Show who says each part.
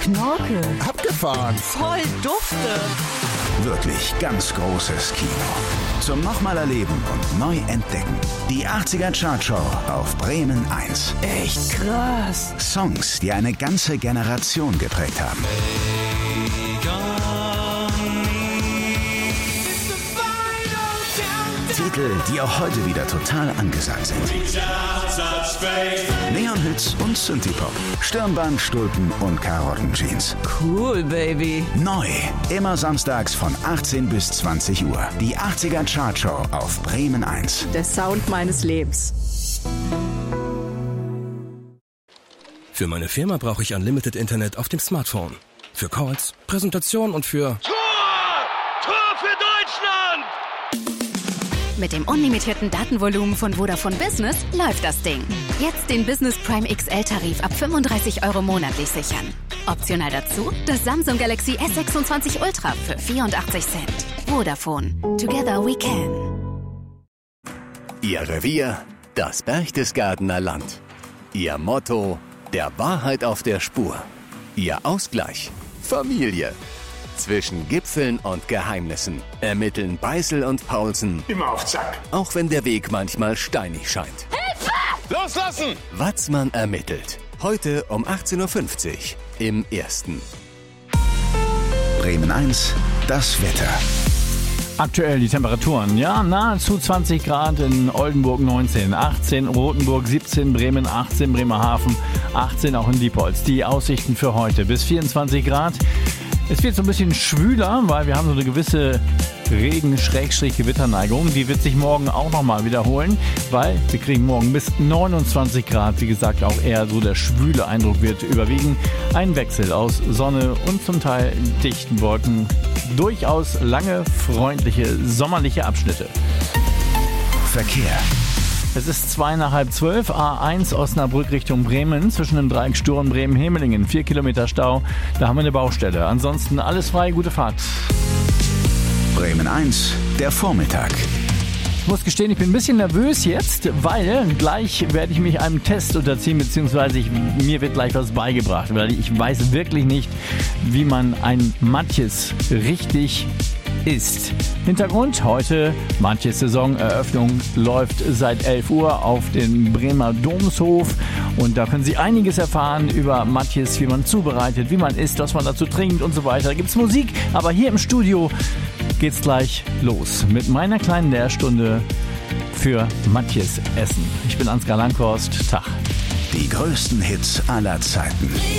Speaker 1: Knorke.
Speaker 2: Abgefahren.
Speaker 1: Voll dufte.
Speaker 3: Wirklich ganz großes Kino. Zum nochmal erleben und neu entdecken. Die 80er Chartshow auf Bremen 1.
Speaker 1: Echt krass.
Speaker 3: Songs, die eine ganze Generation geprägt haben. Titel, die auch heute wieder total angesagt sind. Neon-Hits und Synthie-Pop. Stirnband, Stulpen und Karottenjeans.
Speaker 1: Cool, Baby.
Speaker 3: Neu. Immer samstags von 18 bis 20 Uhr. Die 80er Chartshow auf Bremen 1.
Speaker 1: Der Sound meines Lebens.
Speaker 4: Für meine Firma brauche ich Unlimited Internet auf dem Smartphone. Für Calls, Präsentation und für...
Speaker 5: Tor für Deutschland!
Speaker 6: Mit dem unlimitierten Datenvolumen von Vodafone Business läuft das Ding. Jetzt den Business Prime XL-Tarif ab 35 € monatlich sichern. Optional dazu das Samsung Galaxy S26 Ultra für 84 Cent. Vodafone. Together we can.
Speaker 7: Ihr Revier, das Berchtesgadener Land. Ihr Motto, der Wahrheit auf der Spur. Ihr Ausgleich, Familie. Zwischen Gipfeln und Geheimnissen ermitteln Beißel und Paulsen.
Speaker 2: Immer auf Zack.
Speaker 7: Auch wenn der Weg manchmal steinig scheint.
Speaker 5: Hilfe! Loslassen!
Speaker 7: Watzmann ermittelt. Heute um 18:50 Uhr im Ersten.
Speaker 3: Bremen 1, das Wetter.
Speaker 8: Aktuell die Temperaturen, ja, nahezu 20 Grad in Oldenburg 19, 18 Rothenburg 17, Bremen 18, Bremerhaven 18, auch in Diepholz. Die Aussichten für heute bis 24 Grad. Es wird so ein bisschen schwüler, weil wir haben so eine gewisse Regen-Gewitterneigung. Die wird sich morgen auch nochmal wiederholen, weil wir kriegen morgen bis 29 Grad. Wie gesagt, auch eher so der schwüle Eindruck wird überwiegen. Ein Wechsel aus Sonne und zum Teil dichten Wolken. Durchaus lange, freundliche, sommerliche Abschnitte.
Speaker 3: Verkehr.
Speaker 8: Es ist 11:55, A1 Osnabrück Richtung Bremen, zwischen dem Dreieck Sturm Bremen-Hemelingen, 4 Kilometer Stau, da haben wir eine Baustelle. Ansonsten alles frei, gute Fahrt.
Speaker 3: Bremen 1, der Vormittag.
Speaker 8: Ich muss gestehen, ich bin ein bisschen nervös jetzt, weil gleich werde ich mich einem Test unterziehen, beziehungsweise mir wird gleich was beigebracht, weil ich weiß wirklich nicht, wie man ein Matjes richtig isst. Hintergrund heute, Matjes Saisoneröffnung läuft seit 11 Uhr auf den Bremer Domshof und da können Sie einiges erfahren über Matjes, wie man zubereitet, wie man isst, was man dazu trinkt und so weiter. Da gibt es Musik, aber hier im Studio geht's gleich los mit meiner kleinen Lehrstunde für Matjes Essen. Ich bin Ansgar Langhorst, Tag.
Speaker 3: Die größten Hits aller Zeiten.